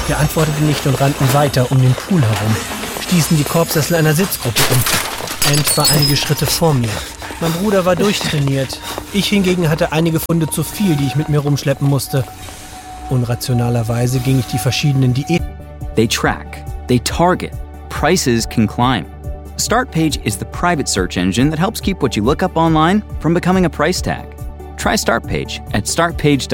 Wir antworteten nicht und rannten weiter um den Pool herum, stießen die Korbsessel einer Sitzgruppe um. Ant war einige Schritte vor mir. Mein Bruder war durchtrainiert. Ich hingegen hatte einige Pfunde zu viel, die ich mit mir rumschleppen musste. Unrationalerweise ging ich die verschiedenen Diäten. They track, they target, prices can climb. Startpage is the private search engine that helps keep what you look up online from becoming a price tag. Try Startpage at startpage.com.